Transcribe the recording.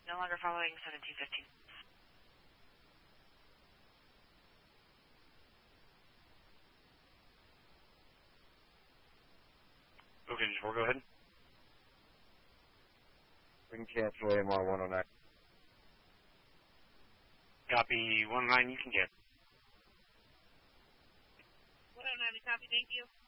No longer following 1715. Okay, just go ahead. We can cancel AMR 109. Copy 109, you can get. 109, copy, thank you.